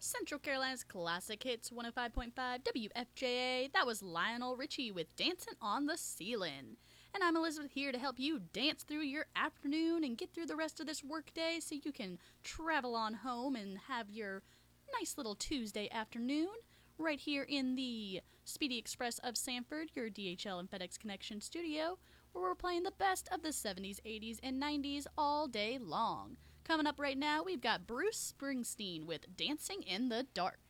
Central Carolina's classic hits 105.5 WFJA. That was Lionel Richie with Dancing on the Ceiling. And I'm Elizabeth here to help you dance through your afternoon and get through the rest of this workday so you can travel on home and have your nice little Tuesday afternoon right here in the Speedy Express of Sanford, your DHL and FedEx Connection studio, where we're playing the best of the 70s, 80s, and 90s all day long. Coming up right now, we've got Bruce Springsteen with Dancing in the Dark.